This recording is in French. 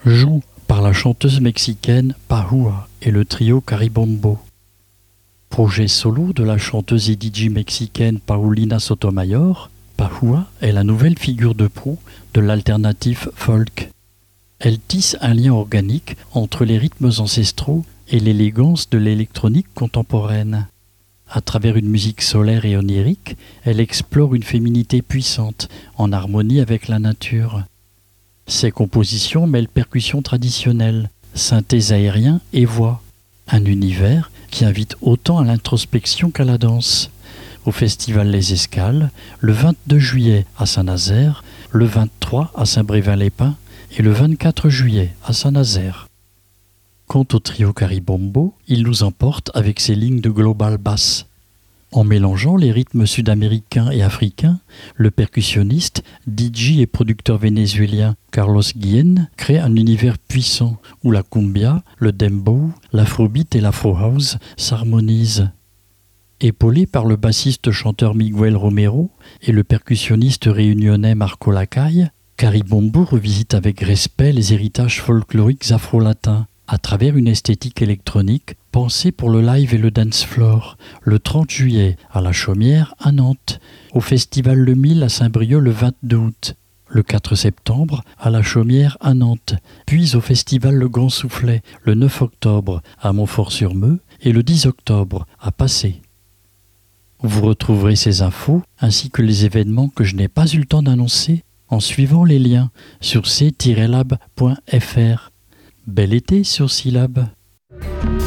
Joue par la chanteuse mexicaine Pahua et le trio Caribombo. Projet solo de la chanteuse et DJ mexicaine Paulina Sotomayor, Pahua est la nouvelle figure de proue de l'alternative folk. Elle tisse un lien organique entre les rythmes ancestraux et l'élégance de l'électronique contemporaine. À travers une musique solaire et onirique, elle explore une féminité puissante, en harmonie avec la nature. Ses compositions mêlent percussions traditionnelles, synthés aériens et voix. Un univers qui invite autant à l'introspection qu'à la danse. Au festival Les Escales, le 22 juillet à Saint-Nazaire, le 23 à Saint-Brévin-les-Pins et le 24 juillet à Saint-Nazaire. Quant au trio Caribombo, il nous emporte avec ses lignes de global bass. En mélangeant les rythmes sud-américains et africains, le percussionniste, DJ et producteur vénézuélien Carlos Guillen crée un univers puissant où la cumbia, le dembow, l'afrobeat et l'afro house s'harmonisent. Épaulé par le bassiste-chanteur Miguel Romero et le percussionniste réunionnais Marco Lacaille, Caribombo revisite avec respect les héritages folkloriques afro-latins à travers une esthétique électronique pensée pour le live et le dance floor, le 30 juillet à La Chaumière à Nantes, au festival Le Mille à Saint-Brieuc le 22 août, le 4 septembre à La Chaumière à Nantes, puis au festival Le Grand Soufflet le 9 octobre à Montfort-sur-Meux et le 10 octobre à Passy. Vous retrouverez ces infos ainsi que les événements que je n'ai pas eu le temps d'annoncer en suivant les liens sur c-lab.fr. Bel été sur Syllab.